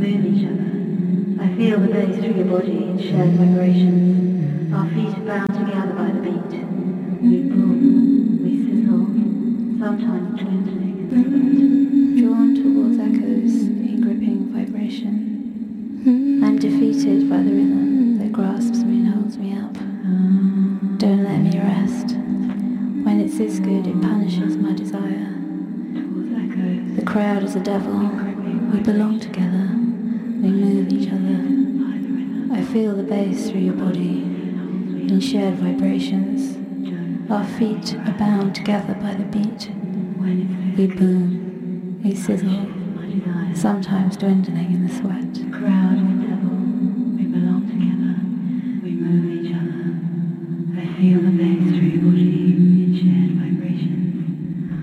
move each other. I feel the bass through your body in shared vibrations. Our feet are bound together by the beat. We boom, we sizzle, sometimes twinkling in the sweat. Drawn towards echoes in gripping vibration. I'm defeated by the rhythm that grasps me and holds me up. Don't let me rest. When it's this good, it punishes my desire. The crowd is a devil. We belong together. We move each other. I feel the bass through your body in shared vibrations. Our feet are bound together by the beat. We boom. We sizzle. Sometimes dwindling in the sweat. Crowd